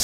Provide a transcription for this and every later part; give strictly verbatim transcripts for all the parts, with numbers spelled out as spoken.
Ez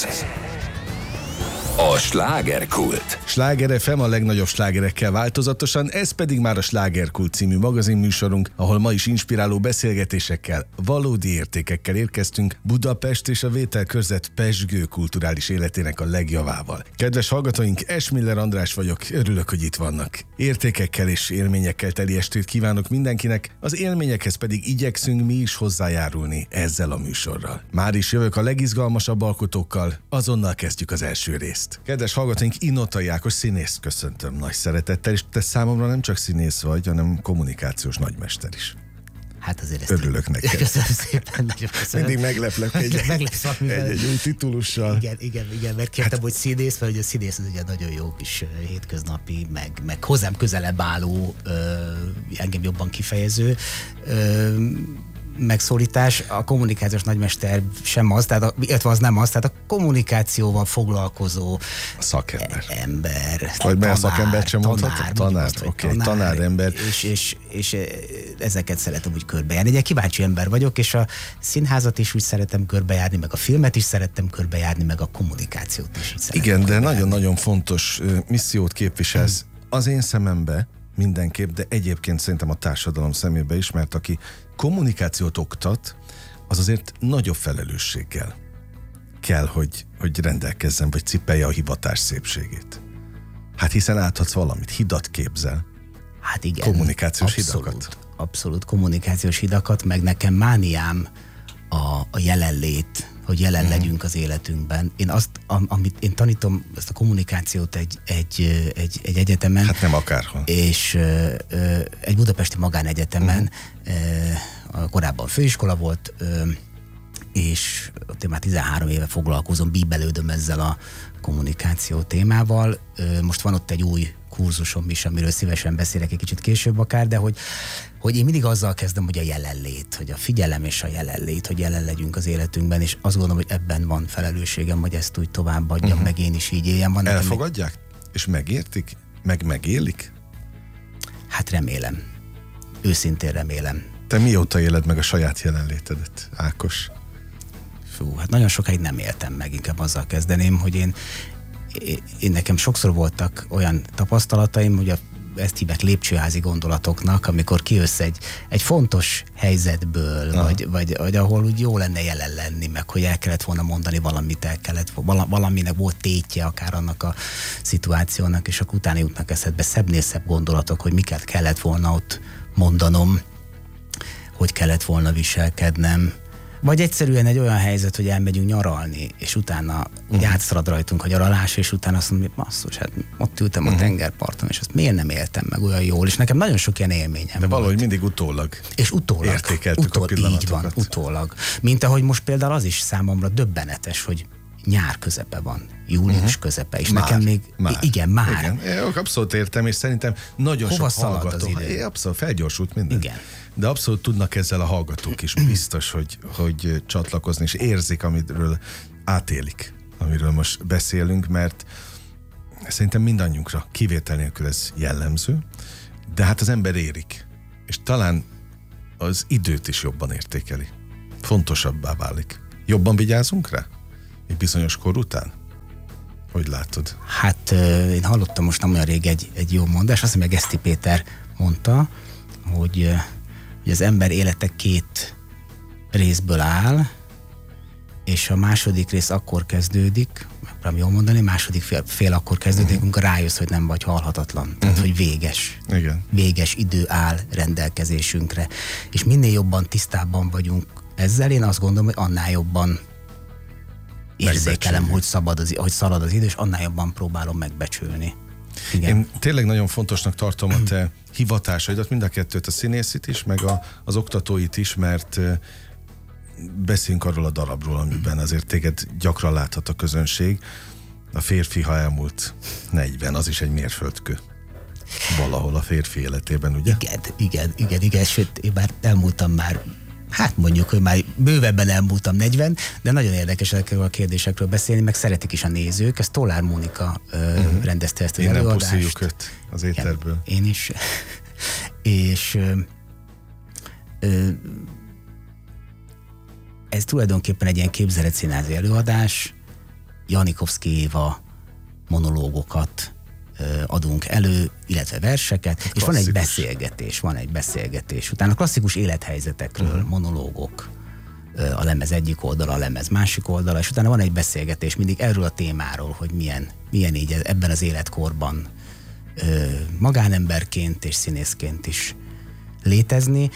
a Slágerkult. Sláger ef em a legnagyobb slágerekkel változatosan, ez pedig már a Slágerkult című magazinműsorunk, ahol ma is inspiráló beszélgetésekkel, valódi értékekkel érkeztünk Budapest és a vételkörzet pezsgő kulturális életének a legjavával. Kedves hallgatóink, Esmiller András vagyok, örülök, hogy itt vannak. Értékekkel és élményekkel teli estét kívánok mindenkinek, az élményekhez pedig igyekszünk mi is hozzájárulni ezzel a műsorral. Már is jövök a legizgalmasabb alkotókkal, azonnal kezdjük az első részt. Kedves hallgatóink, Inotai Ákos színészt köszöntöm nagy szeretettel, és te számomra nem csak színész vagy, hanem kommunikációs nagymester is. Hát azért ezt örülök neked. Köszönöm szépen, nagyon köszönöm. Mindig megleplek egy, egy, egy új titulussal. Igen, igen, igen, mert kértem, hát, hogy színész, mert ugye a színész az ugye nagyon jó kis hétköznapi, meg, meg hozzám közelebb álló, ö, engem jobban kifejező ö, megszólítás. A kommunikációs nagymester sem az, tehát a, illetve az nem az, tehát a kommunikációval foglalkozó szakember. Ember. Vagy mert szakembert sem mondhatok? Tanár, tanár, oké, okay, tanár, tanár ember. És, és, és ezeket szeretem úgy körbejárni. Egy kíváncsi ember vagyok, és a színházat is úgy szeretem körbejárni, meg a filmet is szerettem körbejárni, meg a kommunikációt is így szeretem. Igen, de nagyon-nagyon fontos missziót képviselsz hmm. az én szemembe mindenképp, de egyébként szerintem a társadalom szemébe is, mert aki kommunikációt oktat, az azért nagyobb felelősséggel kell, hogy, hogy rendelkezzen, vagy cipelje a hivatás szépségét. Hát hiszen átadsz valamit, hidat képzel. Hát igen. Kommunikációs abszolút, hidakat. Abszolút, kommunikációs hidakat, meg nekem mániám a, a jelenlét, hogy jelen uh-huh. legyünk az életünkben. Én azt, am, amit én tanítom, ezt a kommunikációt egy, egy, egy, egy egyetemen. Hát nem akárhol. És ö, ö, egy budapesti magánegyetemen, uh-huh. ö, korábban főiskola volt, ö, és ott én már tizenhárom éve foglalkozom, bíbelődöm ezzel a kommunikáció témával. Ö, most van ott egy új kurzusom is, amiről szívesen beszélek egy kicsit később akár, de hogy, hogy én mindig azzal kezdem, hogy a jelenlét, hogy a figyelem és a jelenlét, hogy jelen legyünk az életünkben, és azt gondolom, hogy ebben van felelősségem, hogy ezt úgy továbbadjam, uh-huh. meg én is így éljem. Van elfogadják? Még... És megértik? Meg megélik? Hát remélem. Őszintén remélem. Te mióta éled meg a saját jelenlétedet, Ákos? Fú, hát nagyon sokáig nem éltem meg, inkább azzal kezdeném, hogy én Én nekem sokszor voltak olyan tapasztalataim, hogy a, ezt hívják lépcsőházi gondolatoknak, amikor kijössz egy, egy fontos helyzetből, vagy, vagy, vagy ahol úgy jó lenne jelen lenni, meg hogy el kellett volna mondani valamit, el kellett, valaminek volt tétje akár annak a szituációnak, és akkor utána jutnak eszedbe szebbnél szebb gondolatok, hogy miket kellett volna ott mondanom, hogy kellett volna viselkednem. Vagy egyszerűen egy olyan helyzet, hogy elmegyünk nyaralni, és utána uh-huh. átszalad rajtunk a nyaralás, és utána azt mondom, hogy basszus, hát ott ültem uh-huh. a tengerparton, és azt miért nem éltem meg olyan jól, és nekem nagyon sok ilyen élményem. De valahogy volt. Mindig utólag. És utólag. Értékeltük utól, a pillanatokat. Így van, utólag. Mint ahogy most például az is számomra döbbenetes, hogy nyár közepe van, július uh-huh. közepe, és már, nekem még, már. igen, már. Igen. Én abszolút értem, és szerintem nagyon Hova sok hallgató. É, abszolút felgyorsult minden. Igen. De abszolút tudnak ezzel a hallgatók is biztos, hogy, hogy csatlakozni, és érzik, amiről átélik, amiről most beszélünk, mert szerintem mindannyiunkra kivétel nélkül ez jellemző, de hát az ember érik, és talán az időt is jobban értékeli. Fontosabbá válik. Jobban vigyázunk rá? Egy bizonyos kor után? Hogy látod? Hát én hallottam most nem olyan rég egy, egy jó mondás, azt mondja, Geszti Péter mondta, hogy, hogy az ember élete két részből áll, és a második rész akkor kezdődik, megpróbálom jól mondani, második fél, fél akkor kezdődik, uh-huh. amikor rájössz, hogy nem vagy halhatatlan. Tehát, uh-huh. hogy véges. Igen. Véges idő áll rendelkezésünkre. És minél jobban tisztában vagyunk ezzel, én azt gondolom, hogy annál jobban érzékelem, hogy, szabad az, hogy szalad az idő, és annál jobban próbálom megbecsülni. Igen. Én tényleg nagyon fontosnak tartom a te hivatásaidat, mind a kettőt, a színészit is, meg a, az oktatóit is, mert beszélünk arról a darabról, amiben azért téged gyakran láthat a közönség. A férfi, ha elmúlt negyven, az is egy mérföldkő. Valahol a férfi életében, ugye? Igen, igen, igen, igen, sőt, én már elmúltam már, hát mondjuk, hogy már bővebben elmúltam negyven, de nagyon érdekes ezekről a kérdésekről beszélni, meg szeretik is a nézők. Ezt Tollár Mónika ö, uh-huh. rendezte ezt az Innen előadást. Innen pusziljuk őt az éterből. Igen, én is. És ö, ö, ez tulajdonképpen egy ilyen képzeletszínházi előadás, Janikovszki Éva monológokat adunk elő, illetve verseket, hát és van egy beszélgetés, van egy beszélgetés. Utána klasszikus élethelyzetekről, uh-huh. monológok, a lemez egyik oldala, a lemez másik oldala, és utána van egy beszélgetés mindig erről a témáról, hogy milyen, milyen így ebben az életkorban magánemberként és színészként is létezni.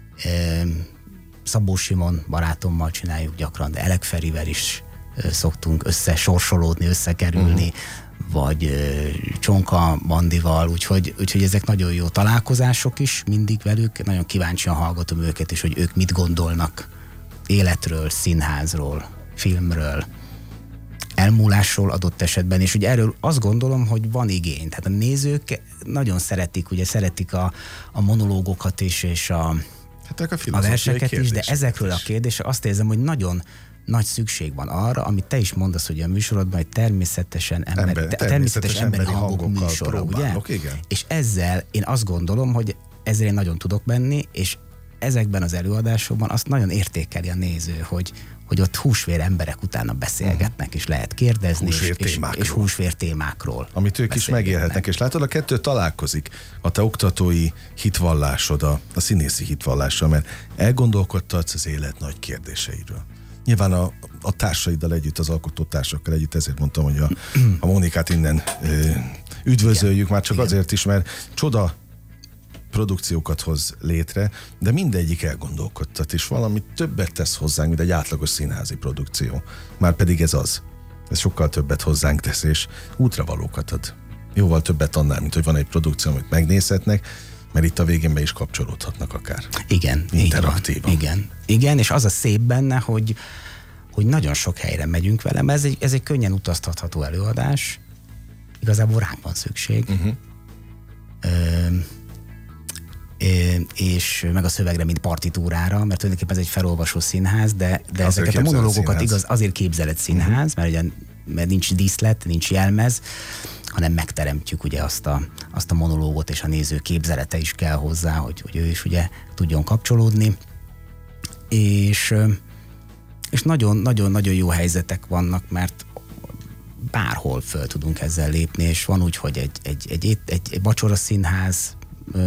Szabó Simon barátommal csináljuk gyakran, de Elek Ferivel is szoktunk összesorsolódni, összekerülni, uh-huh. vagy Csonka Bandival, úgyhogy, úgyhogy ezek nagyon jó találkozások is mindig velük, nagyon kíváncsian hallgatom őket is, hogy ők mit gondolnak életről, színházról, filmről, elmúlásról adott esetben, és ugye erről azt gondolom, hogy van igény. Tehát a nézők nagyon szeretik, ugye szeretik a, a monológokat is, és a, hát a, a verseket is, de ezekről is. A kérdésre azt érzem, hogy nagyon nagy szükség van arra, amit te is mondasz, hogy a műsorodban, hogy természetesen emberi, Ember, természetes, természetes emberi hangok műsora, ugye? Igen. És ezzel én azt gondolom, hogy ezzel én nagyon tudok menni, és ezekben az előadásokban azt nagyon értékeli a néző, hogy, hogy ott húsvér emberek utána beszélgetnek, uh-huh. és lehet kérdezni, húsvér és, és húsvér témákról. Amit ők is megélhetnek, és látod, a kettő találkozik, a te oktatói hitvallásod, a, a színészi hitvallással, mert elgondolkodtatsz az élet nagy kérdéseiről. Nyilván a, a társaiddal együtt, az alkotótársakkal együtt, ezért mondtam, hogy a, a Mónikát innen ö, üdvözöljük, igen. Már csak igen. azért is, mert csoda produkciókat hoz létre, de mindegyik elgondolkodtat, és valami többet tesz hozzánk, mint egy átlagos színházi produkció. Márpedig ez az. Ez sokkal többet hozzánk tesz, és útravalókat ad. Jóval többet annál, mint hogy van egy produkció, amit megnézhetnek, mert itt a végén be is kapcsolódhatnak akár. Igen. Interaktívan. Igen. Igen, és az a szép benne, hogy, hogy nagyon sok helyre megyünk velem. Ez egy, ez egy könnyen utaztatható előadás. Igazából ránk van szükség. Uh-huh. Ö, és meg a szövegre, mint partitúrára, mert tulajdonképpen ez egy felolvasó színház, de, de ezeket a monológokat igaz, azért képzelet színház, uh-huh. mert, ugye, mert nincs díszlet, nincs jelmez, hanem megteremtjük ugye azt a, azt a monológot, és a néző képzelete is kell hozzá, hogy, hogy ő is ugye tudjon kapcsolódni. És, és nagyon, nagyon, nagyon jó helyzetek vannak, mert bárhol föl tudunk ezzel lépni, és van úgy, hogy egy, egy, egy, egy, egy, egy vacsora színház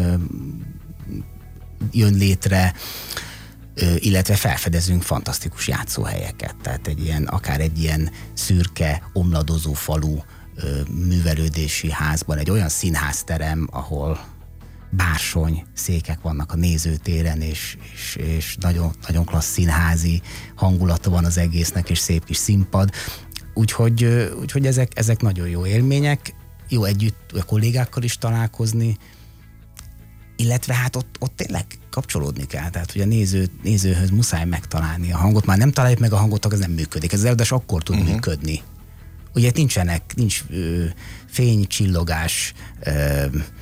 jön létre, illetve felfedezünk fantasztikus játszóhelyeket. Tehát egy ilyen, akár egy ilyen szürke, omladozó falu művelődési házban, egy olyan színházterem, ahol bársony székek vannak a nézőtéren, és, és, és nagyon, nagyon klassz színházi hangulata van az egésznek, és szép kis színpad. Úgyhogy, úgyhogy ezek, ezek nagyon jó élmények, jó együtt a kollégákkal is találkozni, illetve hát ott, ott tényleg kapcsolódni kell, tehát hogy a néző, nézőhöz muszáj megtalálni a hangot, már nem találjuk meg a hangot, az nem működik. Ez az előadás akkor tud uh-huh. működni. Ugye nincsenek, nincs ö, fény, csillogás, ö,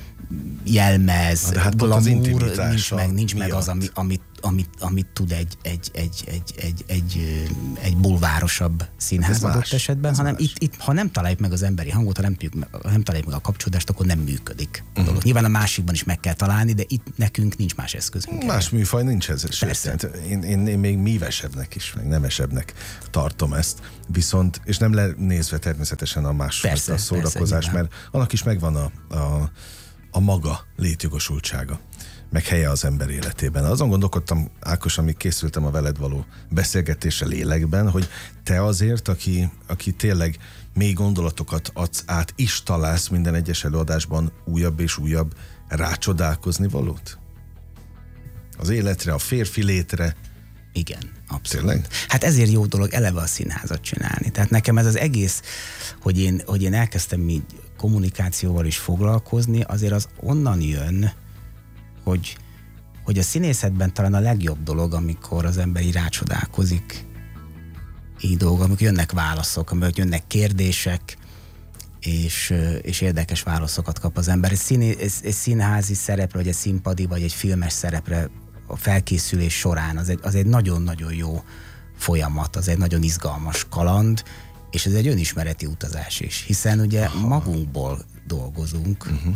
jelmez, hát glamour, nincs meg, nincs meg az, ami, amit, amit, amit tud egy, egy, egy, egy, egy, egy, egy bulvárosabb színház adott esetben, hanem itt, itt, ha nem találjuk meg az emberi hangot, ha nem, ha nem találjuk meg a kapcsolódást, akkor nem működik a dolog. Uh-huh. Nyilván a másikban is meg kell találni, de itt nekünk nincs más eszközünk. Más erre. Műfaj nincs ez. Én, én, én még mívesebbnek is, meg nemesebbnek tartom ezt. Viszont, és nem lenézve természetesen a más persze, a szórakozás, persze, mert annak is megvan a, a a maga létjogosultsága, meg helye az ember életében. Azon gondolkodtam, Ákos, amíg készültem a veled való beszélgetésre lélekben, hogy te azért, aki, aki tényleg mély gondolatokat adsz át, is találsz minden egyes előadásban újabb és újabb rácsodálkozni valót? Az életre, a férfi létre. Igen, abszolút. Tényleg? Hát ezért jó dolog eleve a színházat csinálni. Tehát nekem ez az egész, hogy én, hogy én elkezdtem így kommunikációval is foglalkozni, azért az onnan jön, hogy, hogy a színészetben talán a legjobb dolog, amikor az ember így rácsodálkozik így dolgok, amikor jönnek válaszok, amikor jönnek kérdések, és, és érdekes válaszokat kap az ember. Egy, színé, egy, egy színházi szerepre, vagy egy színpadi, vagy egy filmes szerepre a felkészülés során az egy, az egy nagyon-nagyon jó folyamat, az egy nagyon izgalmas kaland, és ez egy önismereti utazás is, hiszen ugye Aha. magunkból dolgozunk, uh-huh.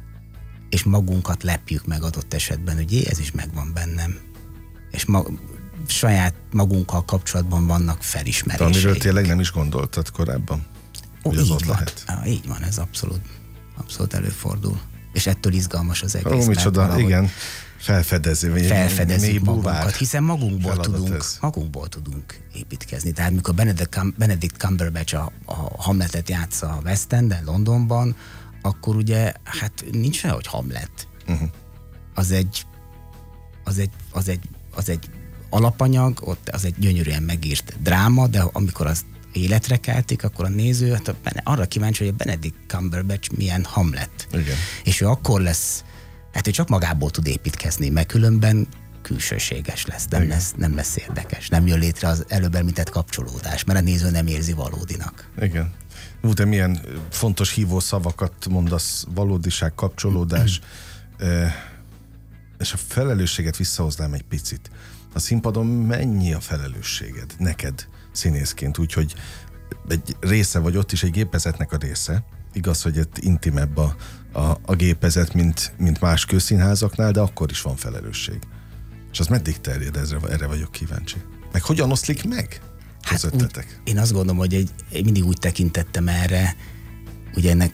és magunkat lepjük meg adott esetben, hogy jé, ez is megvan bennem. És ma, saját magunkkal kapcsolatban vannak felismeréseik. De amiről tényleg nem is gondoltad korábban? Ó, hogy az ott van. lehet? Á, így van, ez abszolút, abszolút előfordul. És ettől izgalmas az egész. Ó, micsoda, igen. Felfedezi, felfedezzük magunkat, hiszen magunkból tudunk, magunkból tudunk építkezni. Tehát mikor Benedict, Benedict Cumberbatch a, a Hamletet játsza a West Enden, Londonban, akkor ugye, hát nincs olyan, hogy Hamlet. Uh-huh. Az egy az egy, az egy, az egy alapanyag, ott az egy gyönyörűen megírt dráma, de amikor az életre keltik, akkor a néző hát arra kíváncsi, hogy a Benedict Cumberbatch milyen Hamlet. Igen. És ő akkor lesz, hát ő csak magából tud építkezni, mert különben külsőséges lesz, nem lesz, nem lesz érdekes. Nem jön létre az előbb említett kapcsolódás, mert a néző nem érzi valódinak. Igen. Ú, de milyen fontos hívó szavakat mondasz, valódiság, kapcsolódás, és a felelősséget visszahoznám egy picit. A színpadon mennyi a felelősséged neked színészként, úgyhogy egy része vagy ott is egy gépezetnek a része. Igaz, hogy itt intimebb a, a, a gépezet, mint, mint más közszínházaknál, de akkor is van felelősség. És az meddig terjed, ezre, erre vagyok kíváncsi. Meg hogyan oszlik meg közöttetek? Hát úgy, én azt gondolom, hogy egy, én mindig úgy tekintettem erre, ugye ennek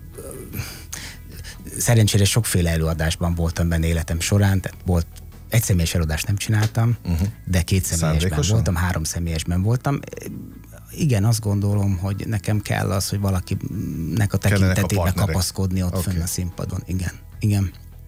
szerencsére sokféle előadásban voltam benne életem során, tehát volt egy személyes előadást nem csináltam, uh-huh. de két személyesben voltam, három személyesben voltam. Igen, azt gondolom, hogy nekem kell az, hogy valakinek a tekintetében kapaszkodni ott okay. fönn a színpadon. Igen, igen.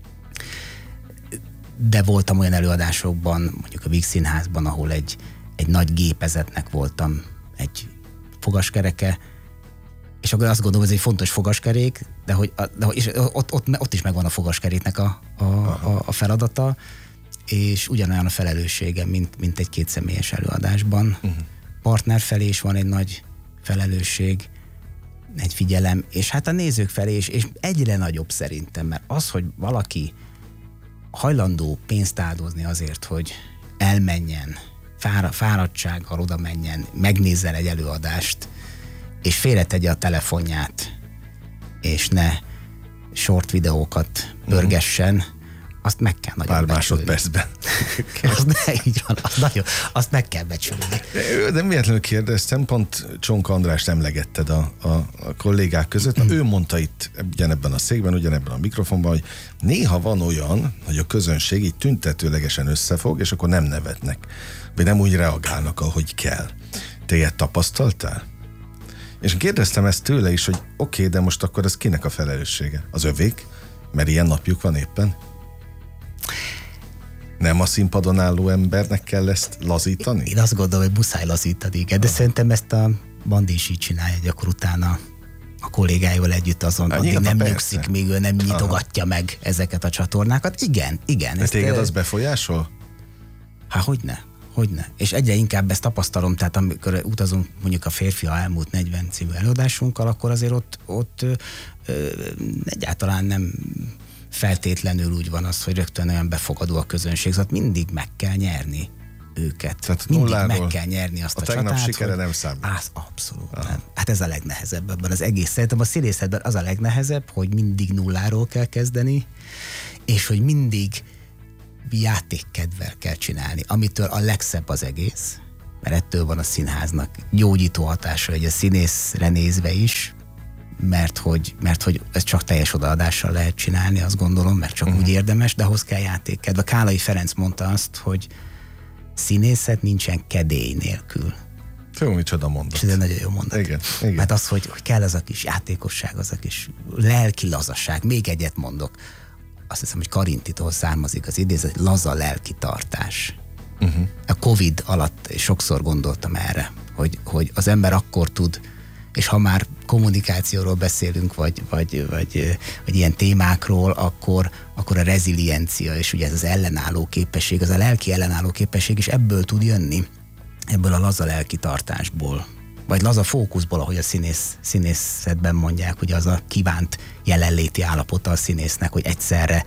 De voltam olyan előadásokban, mondjuk a Víg Színházban, ahol egy, egy nagy gépezetnek voltam egy fogaskereke, és akkor azt gondolom, hogy ez egy fontos fogaskerék, de hogy de, és ott, ott, ott is megvan a fogaskeréknek a, a, a, a feladata, és ugyanolyan a felelőssége, mint, mint egy kétszemélyes előadásban. Uh-huh. Partner felé is van egy nagy felelősség, egy figyelem, és hát a nézők felé is, és egyre nagyobb szerintem, mert az, hogy valaki hajlandó pénzt áldozni azért, hogy elmenjen, fára, fáradtsággal oda menjen, megnézzen egy előadást, és félretegye a telefonját, és ne short videókat pörgessen, uh-huh. azt meg kell nagyon Pár becsülni. másodpercben. azt, ne, így van, azt, nagyon, azt meg kell becsülni. De miért kérdeztem, pont Csonka Andrást emlegetted a, a, a kollégák között. Na, ő mondta itt ugyanebben a székben, ugyanebben a mikrofonban, hogy néha van olyan, hogy a közönség így tüntetőlegesen összefog, és akkor nem nevetnek, vagy nem úgy reagálnak, ahogy kell. Te ilyet tapasztaltál? És kérdeztem ezt tőle is, hogy oké, okay, de most akkor ez kinek a felelőssége? Az övék? Mert ilyen napjuk van éppen? Nem a színpadon álló embernek kell ezt lazítani? Én azt gondolom, hogy muszáj lazítani, igen, de ah. szerintem ezt a Bandi is így csinálja, hogy akkor utána a kollégáival együtt azon, hát, addig nem persze. nyugszik, még ő nem nyitogatja Aha. meg ezeket a csatornákat. Igen, igen. De téged az befolyásol? Hát hogyne, hogyne. És egyre inkább ezt tapasztalom, tehát amikor utazunk mondjuk a Férfi, ha elmúlt negyven című előadásunkkal, akkor azért ott, ott ö, ö, egyáltalán nem feltétlenül úgy van az, hogy rögtön olyan befogadó a közönség, szóval mindig meg kell nyerni őket. Tehát mindig nulláról meg kell nyerni azt a, a csatát. A tegnap sikere nem számít. Az abszolút Aha. nem. Hát ez a legnehezebb ebben az egész. Szerintem a színészetben az a legnehezebb, hogy mindig nulláról kell kezdeni, és hogy mindig játékkedvel kell csinálni, amitől a legszebb az egész, mert ettől van a színháznak gyógyító hatása, hogy a színészre nézve is, mert hogy, mert hogy ez csak teljes odaadással lehet csinálni, azt gondolom, mert csak uh-huh. úgy érdemes, de ahhoz kell játékkedv. A Kálai Ferenc mondta azt, hogy színészet nincsen kedély nélkül. Fő, micsoda mondat. És ez egy nagyon jó mondat. Igen, igen. Mert az, hogy, hogy kell az a kis játékosság, az a kis lelki lazaság. Még egyet mondok. Azt hiszem, hogy Karintitól származik az idézet, laza lelki tartás. Uh-huh. A Covid alatt sokszor gondoltam erre, hogy, hogy az ember akkor tud, és ha már kommunikációról beszélünk, vagy, vagy, vagy, vagy ilyen témákról, akkor, akkor a reziliencia, és ugye ez az ellenálló képesség, az a lelki ellenálló képesség is ebből tud jönni, ebből a laza lelki tartásból, vagy laza fókuszból, ahogy a színész, színészetben mondják, hogy az a kívánt jelenléti állapota a színésznek, hogy egyszerre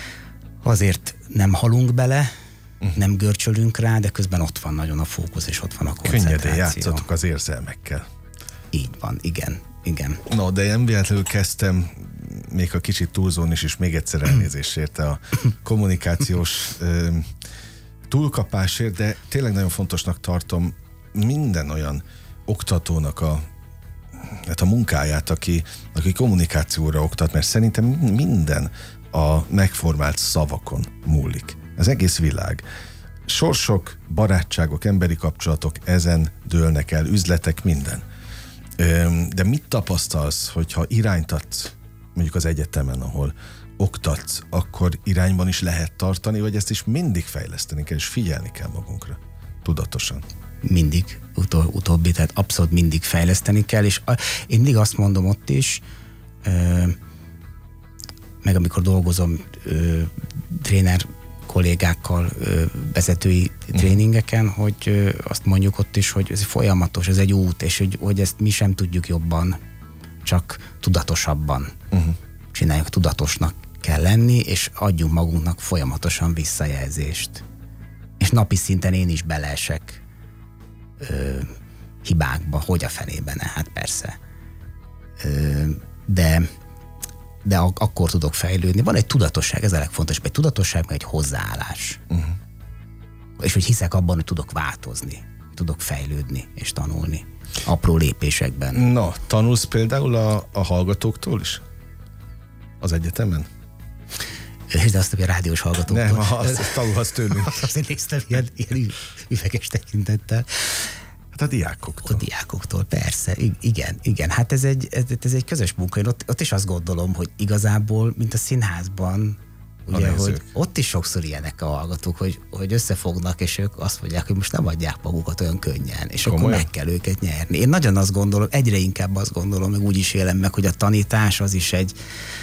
azért nem halunk bele, uh-huh. nem görcsölünk rá, de közben ott van nagyon a fókusz, és ott van a koncentráció. Könnyedén játszottuk az érzelmekkel. Így van, igen, igen. No, de én véletlenül kezdtem, még a kicsit túlzón is, és még egyszer elnézést érte a kommunikációs ö, túlkapásért, de tényleg nagyon fontosnak tartom minden olyan oktatónak a, hát a munkáját, aki, aki kommunikációra oktat, mert szerintem minden a megformált szavakon múlik. Az egész világ. Sorsok, barátságok, emberi kapcsolatok ezen dőlnek el, üzletek, minden. De mit tapasztalsz, hogyha irányt adsz, mondjuk az egyetemen, ahol oktatsz, akkor irányban is lehet tartani, vagy ezt is mindig fejleszteni kell, és figyelni kell magunkra, tudatosan? Mindig, utol, utóbbi, tehát abszolút mindig fejleszteni kell, és a, én mindig azt mondom ott is, ö, meg amikor dolgozom ö, tréner kollégákkal ö, vezetői tréningeken, hogy ö, azt mondjuk ott is, hogy ez folyamatos, ez egy út, és hogy, hogy ezt mi sem tudjuk jobban, csak tudatosabban uh-huh. csináljuk, tudatosnak kell lenni, és adjunk magunknak folyamatosan visszajelzést. És napi szinten én is beleesek ö, hibákba, hogy a fenében, hát persze. Ö, de de ak- akkor tudok fejlődni. Van egy tudatosság, ez a legfontosabb, egy tudatosság, meg egy hozzáállás. Uh-huh. És hogy hiszek abban, hogy tudok változni, tudok fejlődni és tanulni. Apró lépésekben. Na, tanulsz például a, a hallgatóktól is? Az egyetemen? De azt, hogy a rádiós hallgatóktól. Nem, azt, azt tanulhatsz tőlünk. Azt néztem ilyen, ilyen üveges tekintettel. Hát a diákoktól. A diákoktól, persze. I- igen, igen. Hát ez egy, ez, ez egy közös munka. Én ott, ott is azt gondolom, hogy igazából, mint a színházban, ugye, hogy ott is sokszor ilyenek a hallgatók, hogy, hogy összefognak, és ők azt mondják, hogy most nem adják magukat olyan könnyen, és Komolyan? Akkor meg kell őket nyerni. Én nagyon azt gondolom, egyre inkább azt gondolom, meg úgy is élem meg, hogy a tanítás az is egy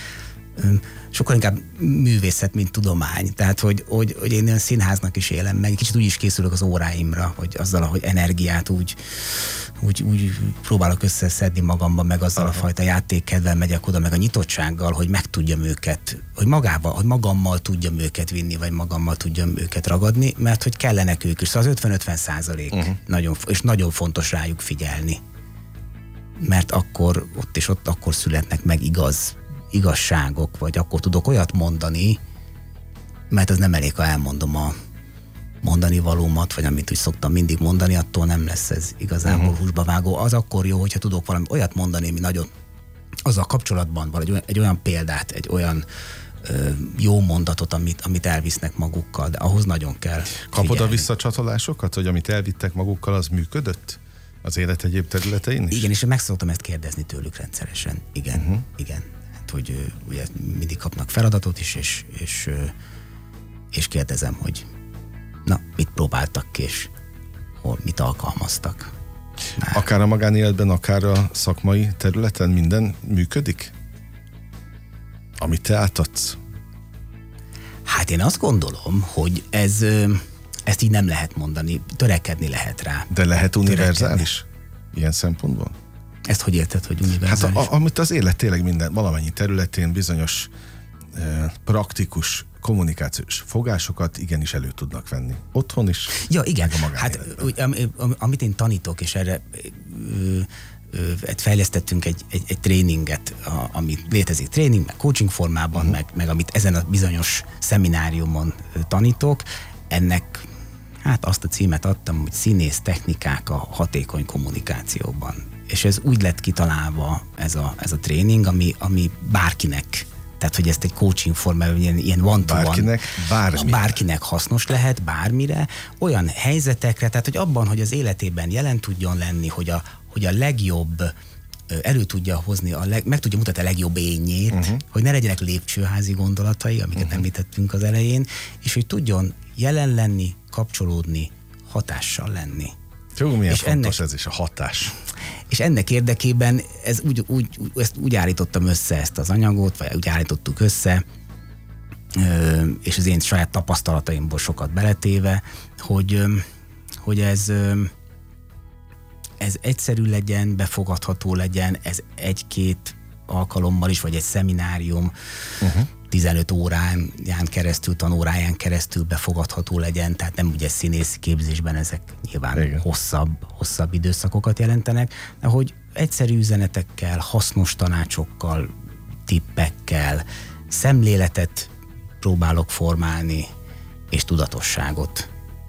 sokkal inkább művészet, mint tudomány. Tehát, hogy, hogy, hogy én olyan színháznak is élem meg, kicsit úgy is készülök az óráimra, hogy azzal, ahogy energiát úgy, úgy, úgy próbálok összeszedni magamban, meg azzal Aha. a fajta játékkedvel megyek oda, meg a nyitottsággal, hogy meg tudjam őket, hogy magával, hogy magammal tudjam őket vinni, vagy magammal tudjam őket ragadni, mert hogy kellenek ők is. Szóval az ötven-ötven százalék, uh-huh. nagyon, és nagyon fontos rájuk figyelni. Mert akkor ott és ott akkor születnek meg igaz igazságok, vagy akkor tudok olyat mondani, mert ez nem elég, ha elmondom a mondani valómat, vagy amit úgy szoktam mindig mondani, attól nem lesz ez igazából uh-huh. húsba vágó. Az akkor jó, hogyha tudok valami olyat mondani, ami nagyon azzal kapcsolatban van, egy olyan, egy olyan példát, egy olyan ö, jó mondatot, amit, amit elvisznek magukkal, de ahhoz nagyon kell Kapod figyelni. A visszacsatolásokat, hogy amit elvittek magukkal, az működött? Az élet egyéb területein is? Igen, és meg szoktam ezt kérdezni tőlük rendszeresen. Igen, uh-huh. igen. Hogy ugye mindig kapnak feladatot is, és, és, és kérdezem, hogy na, mit próbáltak ki, és hol, mit alkalmaztak. Már. Akár a magánéletben, akár a szakmai területen minden működik? Amit te átadsz? Hát én azt gondolom, hogy ez, ezt így nem lehet mondani, törekedni lehet rá. De lehet univerzális? Törekedni. Ilyen szempontból? Ezt hogy érted, hogy univerzális? Hát a, amit az élet tényleg minden, valamennyi területén bizonyos eh, praktikus kommunikációs fogásokat igenis elő tudnak venni. Otthon is, ja, igen. meg a hát, am, amit én tanítok, és erre ö, ö, fejlesztettünk egy, egy, egy tréninget, a, ami létezik tréning, meg coaching formában, uh-huh. meg, meg amit ezen a bizonyos szemináriumon tanítok, ennek hát azt a címet adtam, hogy színész technikák a hatékony kommunikációban. És ez úgy lett kitalálva ez a, ez a tréning, ami, ami bárkinek, tehát hogy ezt egy coaching formában, ilyen, ilyen one-to-one, bárkinek, bármire. bárkinek hasznos lehet, bármire, olyan helyzetekre, tehát hogy abban, hogy az életében jelen tudjon lenni, hogy a, hogy a legjobb elő tudja hozni, a leg, meg tudja mutatni a legjobb énjét, uh-huh. hogy ne legyenek lépcsőházi gondolatai, amiket uh-huh. említettünk az elején, és hogy tudjon jelen lenni, kapcsolódni, hatással lenni. Jó, milyen és fontos ennek, ez is, a hatás. És ennek érdekében ez úgy, úgy, ezt úgy állítottam össze ezt az anyagot, vagy úgy állítottuk össze, és az én saját tapasztalataimból sokat beletéve, hogy, hogy ez, ez egyszerű legyen, befogadható legyen, ez egy-két alkalommal is, vagy egy szeminárium, uh-huh. tizenöt órán keresztül, tanóráján keresztül befogadható legyen, tehát nem ugye színészi képzésben ezek nyilván hosszabb, hosszabb időszakokat jelentenek, de hogy egyszerű üzenetekkel, hasznos tanácsokkal, tippekkel, szemléletet próbálok formálni, és tudatosságot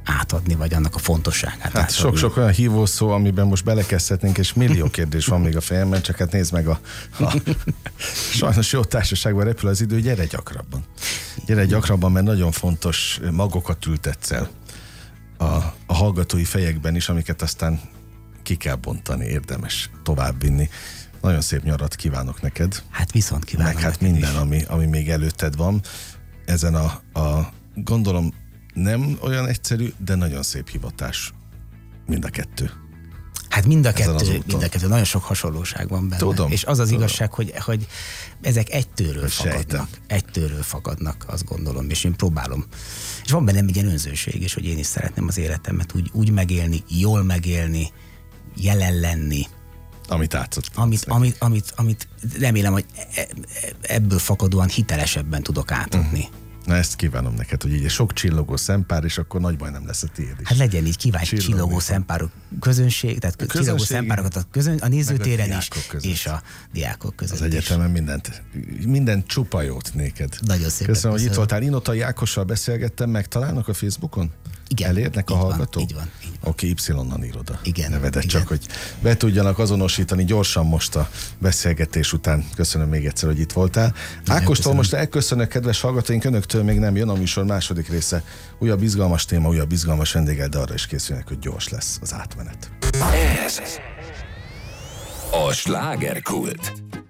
átadni, vagy annak a fontosságát Hát átadni. sok-sok olyan hívószó, amiben most belekezdhetnénk, és millió kérdés van még a fejemben, csak hát nézd meg a, a sajnos jó társaságban repül az idő, gyere gyakrabban. Gyere gyakrabban, mert nagyon fontos magokat ültetsz el a, a hallgatói fejekben is, amiket aztán ki kell bontani, érdemes továbbvinni. Nagyon szép nyarat kívánok neked. Hát viszont kívánok. Meg hát minden, ami, ami még előtted van. Ezen a, a gondolom nem olyan egyszerű, de nagyon szép hivatás. Mind a kettő. Hát mind a kettő, mind a kettő, nagyon sok hasonlóság van benne. Tudom, és az az tudom. igazság, hogy, hogy ezek egytőről Sejtem. fakadnak. Egytőről fakadnak, azt gondolom, és én próbálom. És van bennem egy ilyen önzőség is, hogy én is szeretném az életemet úgy, úgy megélni, jól megélni, jelen lenni. Amit átszott. Amit, amit, amit, amit remélem, hogy ebből fakadóan hitelesebben tudok átadni. Uh-huh. Na ezt kívánom neked, hogy így sok csillogó szempár, és akkor nagy baj nem lesz a tiéd is. Hát legyen így, kíváncsi Csillogni csillogó fog. szempárok közönség, tehát A csillogó közönség, szempárokat a, közön, a nézőtéren meg a is, diákok között. és a diákok között Az is. egyetemen mindent, minden csupa jót néked. Nagyon szépen Köszönöm, hogy itt köszönöm. voltál. Inotai Ákossal beszélgettem, megtalálnak a Facebookon? Igen, Elérnek a így van, hallgatók? így van, így van. Oké, Y-nal írod a Igen, nevedet, igen. csak hogy be tudjanak azonosítani gyorsan most a beszélgetés után. Köszönöm még egyszer, hogy itt voltál. Ákostól köszönöm. most elköszönök, kedves hallgatóink, önöktől még nem jön a műsor második része. Újabb izgalmas téma, újabb izgalmas vendéggel, de arra is készülnek, hogy gyors lesz az átmenet. Ez a slágerkult.